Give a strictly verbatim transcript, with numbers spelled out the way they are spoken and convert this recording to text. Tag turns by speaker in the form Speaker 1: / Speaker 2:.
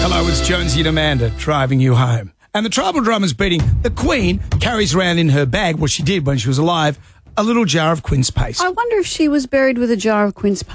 Speaker 1: Hello, it's Jonesy and Amanda driving you home. And the tribal drummer's beating. The Queen carries around in her bag, what she did when she was alive, a little jar of quince paste.
Speaker 2: I wonder if she was buried with a jar of quince paste.